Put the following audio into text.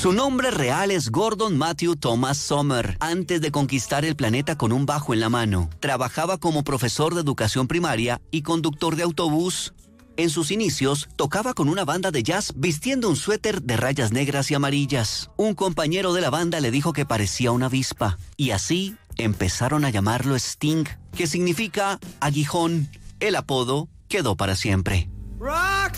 Su nombre real es Gordon Matthew Thomas Sommer. Antes de conquistar el planeta con un bajo en la mano, trabajaba como profesor de educación primaria y conductor de autobús. En sus inicios, tocaba con una banda de jazz vistiendo un suéter de rayas negras y amarillas. Un compañero de la banda le dijo que parecía una avispa, y así empezaron a llamarlo Sting, que significa aguijón. El apodo quedó para siempre.